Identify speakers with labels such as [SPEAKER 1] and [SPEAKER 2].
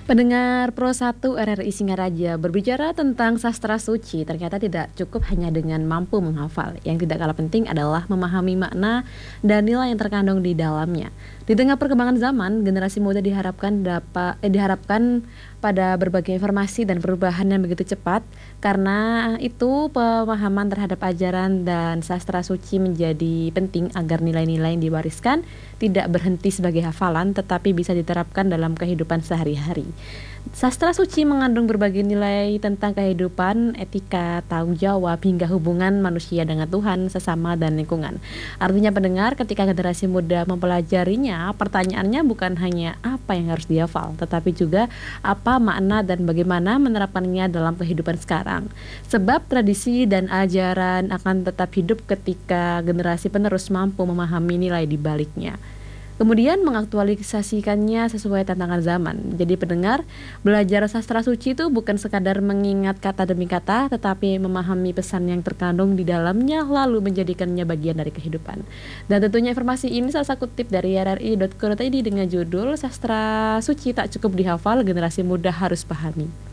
[SPEAKER 1] Pendengar Pro 1 RRI Singaraja, berbicara tentang sastra suci ternyata tidak cukup hanya dengan mampu menghafal. Yang tidak kalah penting adalah memahami makna dan nilai yang terkandung di dalamnya. Di tengah perkembangan zaman, generasi muda diharapkan pada berbagai informasi dan perubahan yang begitu cepat. Karena itu, pemahaman terhadap ajaran dan sastra suci menjadi penting agar nilai-nilai yang diwariskan tidak berhenti sebagai hafalan, tetapi bisa diterapkan dalam kehidupan sehari-hari. Sastra suci mengandung berbagai nilai tentang kehidupan, etika, tanggung jawab, hingga hubungan manusia dengan Tuhan, sesama, dan lingkungan. Artinya pendengar, ketika generasi muda mempelajarinya, pertanyaannya bukan hanya apa yang harus dihafal, tetapi juga apa makna dan bagaimana menerapkannya dalam kehidupan sekarang. Sebab tradisi dan ajaran akan tetap hidup ketika generasi penerus mampu memahami nilai di baliknya. Kemudian mengaktualisasikannya sesuai tantangan zaman. Jadi pendengar, belajar sastra suci itu bukan sekadar mengingat kata demi kata, tetapi memahami pesan yang terkandung di dalamnya lalu menjadikannya bagian dari kehidupan. Dan tentunya informasi ini salah satu kutip dari rri.co.id dengan judul Sastra Suci Tak Cukup Dihafal, Generasi Muda Harus Pahami.